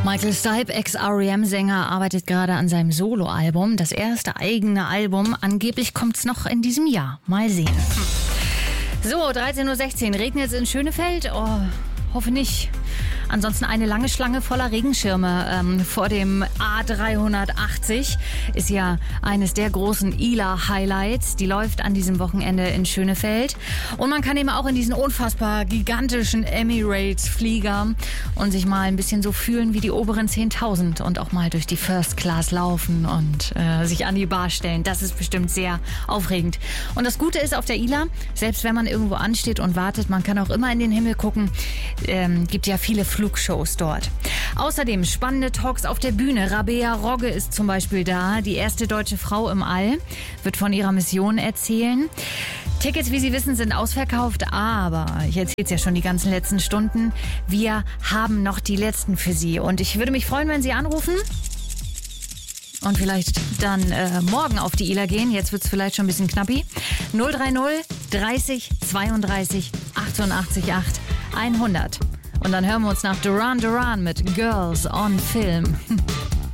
Michael Stipe, Ex-R.E.M.-Sänger, arbeitet gerade an seinem Soloalbum. Das erste eigene Album. Angeblich kommt's noch in diesem Jahr. Mal sehen. So, 13.16 Uhr. Regnet es in Schönefeld? Oh, hoffe nicht. Ansonsten eine lange Schlange voller Regenschirme vor dem A380 ist ja eines der großen ILA-Highlights. Die läuft an diesem Wochenende in Schönefeld. Und man kann eben auch in diesen unfassbar gigantischen Emirates-Flieger und sich mal ein bisschen so fühlen wie die oberen 10.000 und auch mal durch die First Class laufen und sich an die Bar stellen. Das ist bestimmt sehr aufregend. Und das Gute ist auf der ILA, selbst wenn man irgendwo ansteht und wartet, man kann auch immer in den Himmel gucken. Gibt ja viele Flugshows dort. Außerdem spannende Talks auf der Bühne. Rabea Rogge ist zum Beispiel da, die erste deutsche Frau im All, wird von ihrer Mission erzählen. Tickets, wie Sie wissen, sind ausverkauft, aber ich erzähle es ja schon die ganzen letzten Stunden. Wir haben noch die letzten für Sie und ich würde mich freuen, wenn Sie anrufen. Und vielleicht dann morgen auf die ILA gehen. Jetzt wird es vielleicht schon ein bisschen knappi. 030 30 32 88 8 100. Und dann hören wir uns nach Duran Duran mit Girls on Film.